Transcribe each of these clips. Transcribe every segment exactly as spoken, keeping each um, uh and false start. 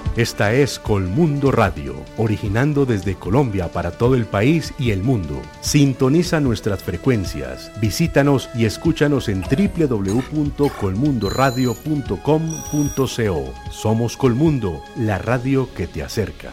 Esta es Colmundo Radio, originando desde Colombia para todo el país y el mundo. Sintoniza nuestras frecuencias, visítanos y escúchanos en doble u doble u doble u punto colmundo radio punto com punto co. Somos Colmundo, la radio que te acerca.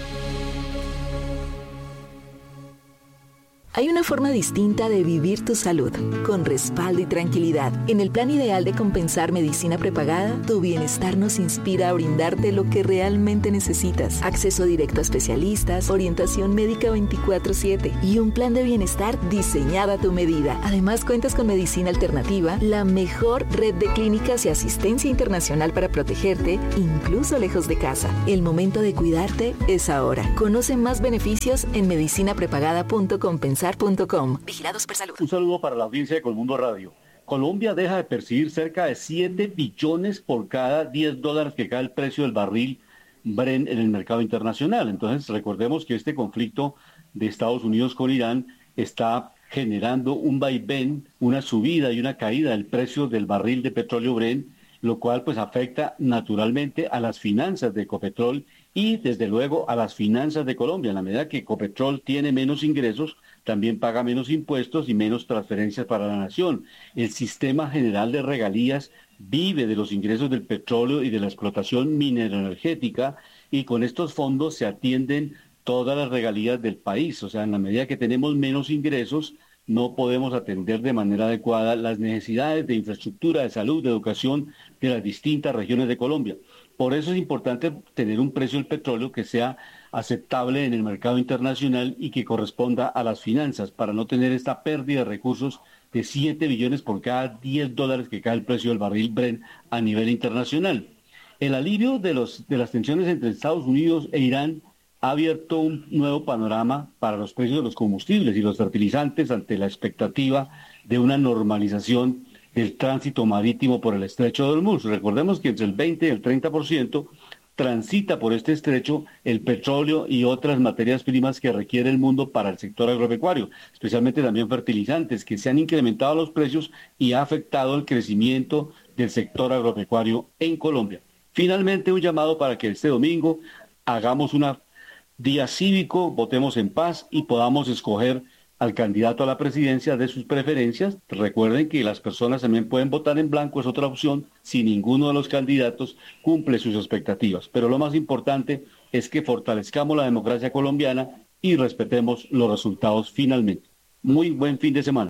Hay una forma distinta de vivir tu salud, con respaldo y tranquilidad. En el plan ideal de compensar medicina prepagada, tu bienestar nos inspira a brindarte lo que realmente necesitas. Acceso directo a especialistas, orientación médica veinticuatro siete y un plan de bienestar diseñado a tu medida. Además, cuentas con medicina alternativa, la mejor red de clínicas y asistencia internacional para protegerte, incluso lejos de casa. El momento de cuidarte es ahora. Conoce más beneficios en medicina prepagada punto compensar punto com. Vigilado Supersalud. Un saludo para la audiencia de Colmundo Radio. Colombia deja de percibir cerca de siete billones por cada diez dólares que cae el precio del barril Brent en el mercado internacional. Entonces, recordemos que este conflicto de Estados Unidos con Irán está generando un vaivén, una subida y una caída del precio del barril de petróleo Brent, lo cual pues afecta naturalmente a las finanzas de Ecopetrol y desde luego a las finanzas de Colombia. En la medida que Ecopetrol tiene menos ingresos, también paga menos impuestos y menos transferencias para la nación. El sistema general de regalías vive de los ingresos del petróleo y de la explotación mineroenergética, y con estos fondos se atienden todas las regalías del país. O sea, en la medida que tenemos menos ingresos, no podemos atender de manera adecuada las necesidades de infraestructura, de salud, de educación de las distintas regiones de Colombia. Por eso es importante tener un precio del petróleo que sea aceptable en el mercado internacional y que corresponda a las finanzas, para no tener esta pérdida de recursos de siete billones por cada diez dólares que cae el precio del barril Brent a nivel internacional. El alivio de, los, de las tensiones entre Estados Unidos e Irán ha abierto un nuevo panorama para los precios de los combustibles y los fertilizantes ante la expectativa de una normalización del tránsito marítimo por el estrecho de Hormuz. Recordemos que entre el veinte y el treinta por ciento transita por este estrecho el petróleo y otras materias primas que requiere el mundo para el sector agropecuario, especialmente también fertilizantes, que se han incrementado los precios y ha afectado el crecimiento del sector agropecuario en Colombia. Finalmente, un llamado para que este domingo hagamos un día cívico, votemos en paz y podamos escoger al candidato a la presidencia de sus preferencias. Recuerden que las personas también pueden votar en blanco, es otra opción, si ninguno de los candidatos cumple sus expectativas. Pero lo más importante es que fortalezcamos la democracia colombiana y respetemos los resultados finalmente. Muy buen fin de semana.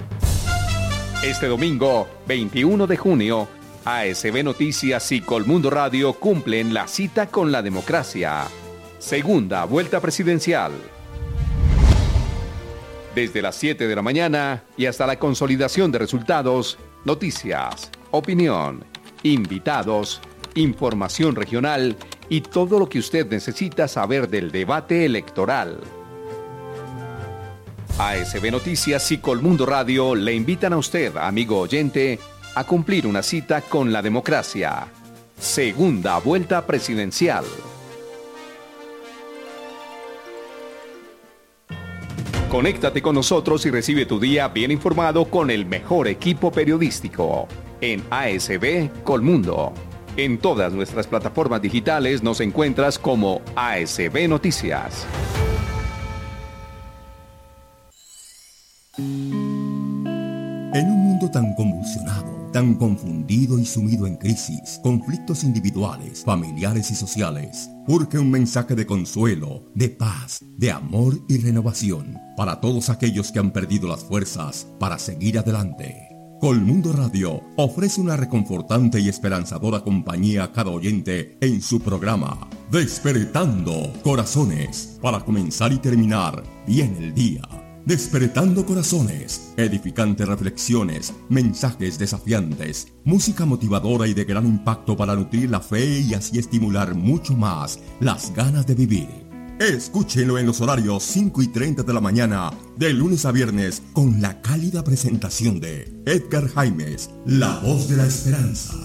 Este domingo, veintiuno de junio, A S B Noticias y Colmundo Radio cumplen la cita con la democracia. Segunda vuelta presidencial. Desde las siete de la mañana y hasta la consolidación de resultados, noticias, opinión, invitados, información regional y todo lo que usted necesita saber del debate electoral. A S B Noticias y Colmundo Radio le invitan a usted, amigo oyente, a cumplir una cita con la democracia. Segunda vuelta presidencial. Conéctate con nosotros y recibe tu día bien informado con el mejor equipo periodístico en A S B Colmundo. En todas nuestras plataformas digitales nos encuentras como A S B Noticias. En un mundo tan convulsionado, tan confundido y sumido en crisis, conflictos individuales, familiares y sociales, urge un mensaje de consuelo, de paz, de amor y renovación para todos aquellos que han perdido las fuerzas para seguir adelante. Colmundo Radio ofrece una reconfortante y esperanzadora compañía a cada oyente en su programa Despertando Corazones, para comenzar y terminar bien el día. Despertando Corazones, edificantes reflexiones, mensajes desafiantes, música motivadora y de gran impacto para nutrir la fe y así estimular mucho más las ganas de vivir. Escúchenlo en los horarios cinco y treinta de la mañana, de lunes a viernes, con la cálida presentación de Edgar Jaimes, la voz de la esperanza.